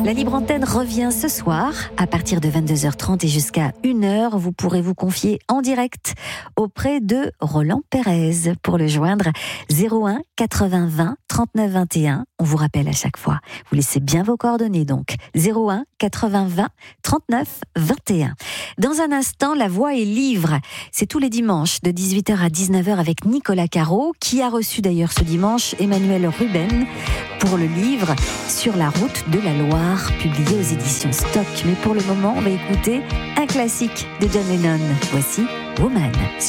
La Libre Antenne revient ce soir à partir de 22h30 et jusqu'à 1h. Vous pourrez vous confier en direct auprès de Roland Pérez. Pour le joindre, 01 80 20 39 21. On vous rappelle à chaque fois. Vous laissez bien vos coordonnées donc. 01 80 20 39 21. Dans un instant, La Voix est livre. C'est tous les dimanches de 18h à 19h avec Nicolas Caro, qui a reçu d'ailleurs ce dimanche Emmanuel Ruben pour le livre Sur la route de la Loire, publié aux éditions Stock. Mais pour le moment, on va écouter un classique de John Lennon. Voici Woman.